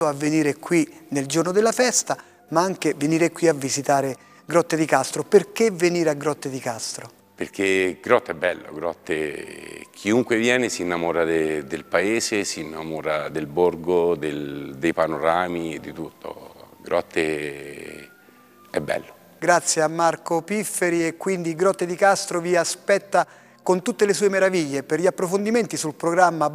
a venire qui nel giorno della festa, ma anche venire qui a visitare Grotte di Castro. Perché venire a Grotte di Castro? Perché Grotte è bello, Grotte, chiunque viene si innamora del paese, si innamora del borgo, dei panorami, di tutto. Grotte è bello. Grazie a Marco Pifferi, e quindi Grotte di Castro vi aspetta con tutte le sue meraviglie. Per gli approfondimenti sul programma